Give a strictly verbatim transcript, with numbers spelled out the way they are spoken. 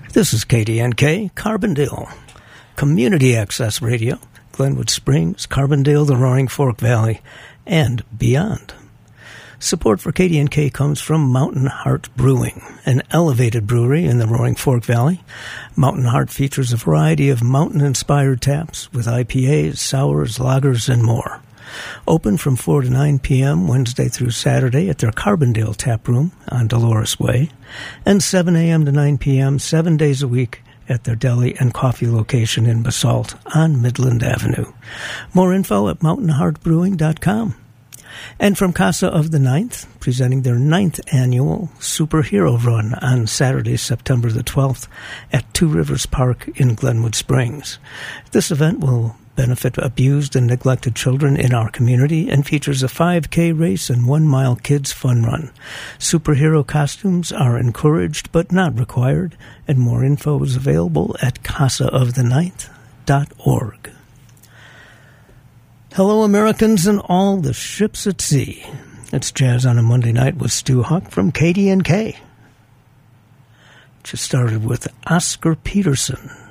This is K D N K, Carbondale, Community Access Radio, Glenwood Springs, Carbondale, the Roaring Fork Valley, and beyond. Support for K D N K comes from Mountain Heart Brewing, an elevated brewery in the Roaring Fork Valley. Mountain Heart features a variety of mountain-inspired taps with I P As, sours, lagers, and more. Open from four to nine p.m. Wednesday through Saturday at their Carbondale Tap Room on Dolores Way, and seven a.m. to nine p.m. seven days a week at their deli and coffee location in Basalt on Midland Avenue. More info at mountain heart brewing dot com. And from Casa of the Ninth, presenting their ninth annual Superhero Run on Saturday, September the twelfth at Two Rivers Park in Glenwood Springs. This event will benefit abused and neglected children in our community and features a five K race and one-mile kids fun run. Superhero costumes are encouraged but not required, and more info is available at casa of the ninth dot org. Hello, Americans and all the ships at sea. It's Jazz on a Monday night with Stu Huck from K D N K. Just started with Oscar Peterson.